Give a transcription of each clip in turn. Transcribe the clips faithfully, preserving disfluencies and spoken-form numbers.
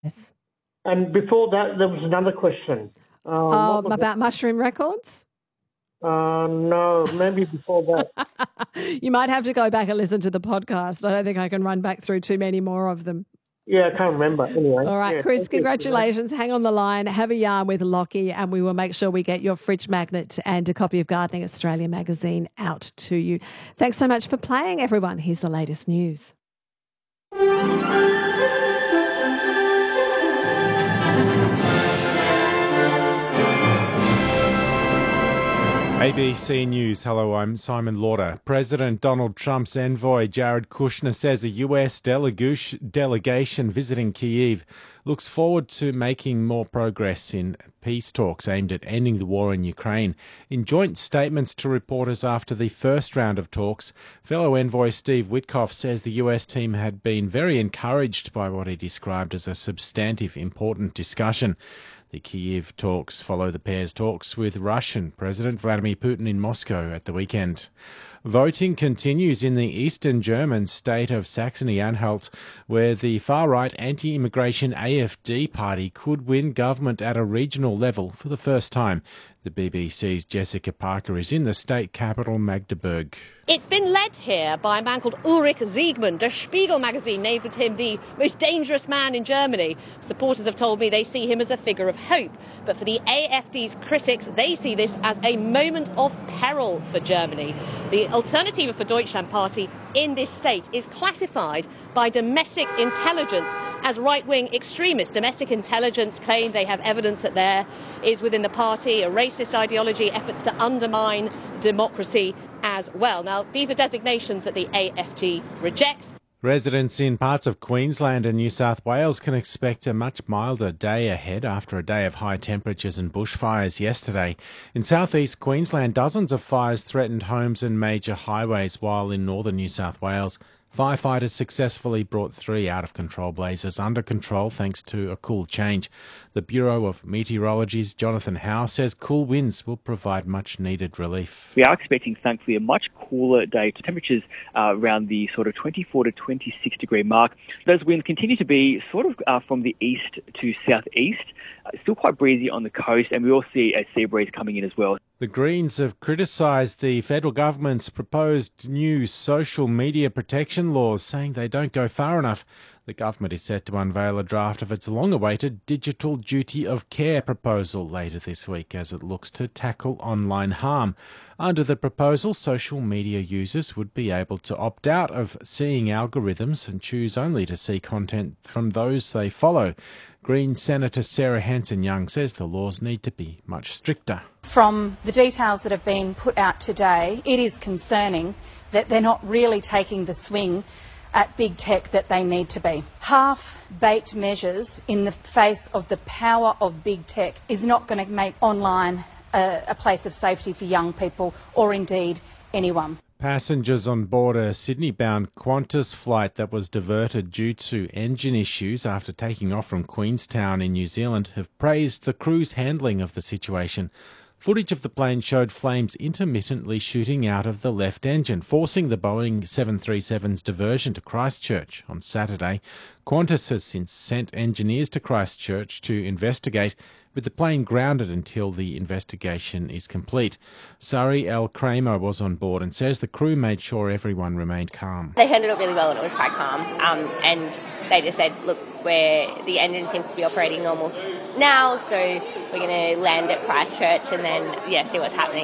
Yes. And before that, there was another question. Um, um, about it? Mushroom Records? Uh, no, maybe before that. You might have to go back and listen to the podcast. I don't think I can run back through too many more of them. Yeah, I can't remember. Anyway. All right, yeah, Chris, congratulations. You. Hang on the line. Have a yarn with Lockie and we will make sure we get your fridge magnet and a copy of Gardening Australia magazine out to you. Thanks so much for playing, everyone. Here's the latest news. A B C News. Hello, I'm Simon Lauder. President Donald Trump's envoy Jared Kushner says a U S delegation visiting Kyiv looks forward to making more progress in peace talks aimed at ending the war in Ukraine. In joint statements to reporters after the first round of talks, fellow envoy Steve Witkoff says the U S team had been very encouraged by what he described as a substantive, important discussion. The Kyiv talks follow the pair's talks with Russian President Vladimir Putin in Moscow at the weekend. Voting continues in the eastern German state of Saxony-Anhalt, where the far-right anti-immigration A F D party could win government at a regional level for the first time. The B B C's Jessica Parker is in the state capital, Magdeburg. It's been led here by a man called Ulrich Siegmund. Der Spiegel magazine named him the most dangerous man in Germany. Supporters have told me they see him as a figure of hope. But for the A F D's critics, they see this as a moment of peril for Germany. The Alternative for Deutschland party in this state is classified by domestic intelligence as right-wing extremists. Domestic intelligence claim they have evidence that there is within the party a racist ideology, efforts to undermine democracy as well. Now, these are designations that the A F D rejects. Residents in parts of Queensland and New South Wales can expect a much milder day ahead after a day of high temperatures and bushfires yesterday. In southeast Queensland, dozens of fires threatened homes and major highways, while in northern New South Wales, firefighters successfully brought three out-of-control blazes under control thanks to a cool change. The Bureau of Meteorology's Jonathan Howe says cool winds will provide much-needed relief. We are expecting, thankfully, a much cooler day. Temperatures uh, around the sort of twenty-four to twenty-six degree mark. Those winds continue to be sort of uh, from the east to southeast. Uh, still quite breezy on the coast, and we all see a sea breeze coming in as well. The Greens have criticised the federal government's proposed new social media protection laws, saying they don't go far enough. The government is set to unveil a draft of its long-awaited Digital Duty of Care proposal later this week as it looks to tackle online harm. Under the proposal, social media users would be able to opt out of seeing algorithms and choose only to see content from those they follow. Green Senator Sarah Hanson-Young says the laws need to be much stricter. From the details that have been put out today, it is concerning that they're not really taking the swing at big tech that they need to be. Half-baked measures in the face of the power of big tech is not going to make online a, a place of safety for young people or indeed anyone. Passengers on board a Sydney-bound Qantas flight that was diverted due to engine issues after taking off from Queenstown in New Zealand have praised the crew's handling of the situation. Footage of the plane showed flames intermittently shooting out of the left engine, forcing the Boeing seven thirty-seven's diversion to Christchurch on Saturday. Qantas has since sent engineers to Christchurch to investigate, with the plane grounded until the investigation is complete. Sari L. Kramer was on board and says the crew made sure everyone remained calm. They handled it really well and it was quite calm. Um, and they just said, look, where the engine seems to be operating normal now, so we're going to land at Christchurch and then, yeah, see what's happening.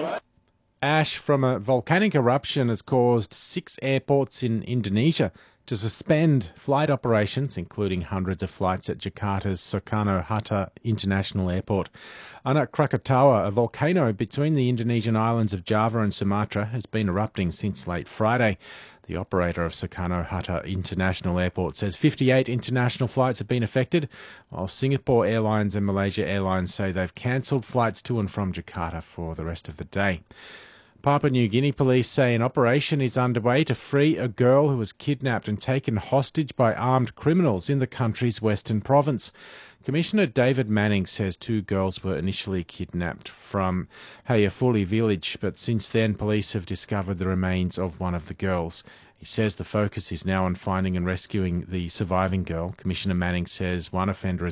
Ash from a volcanic eruption has caused six airports in Indonesia to suspend flight operations, including hundreds of flights at Jakarta's Soekarno-Hatta International Airport. Anak Krakatau, a volcano between the Indonesian islands of Java and Sumatra, has been erupting since late Friday. The operator of Soekarno-Hatta International Airport says fifty-eight international flights have been affected, while Singapore Airlines and Malaysia Airlines say they've cancelled flights to and from Jakarta for the rest of the day. Papua New Guinea police say an operation is underway to free a girl who was kidnapped and taken hostage by armed criminals in the country's western province. Commissioner David Manning says two girls were initially kidnapped from Hayafuli village, but since then police have discovered the remains of one of the girls. He says the focus is now on finding and rescuing the surviving girl. Commissioner Manning says one offender has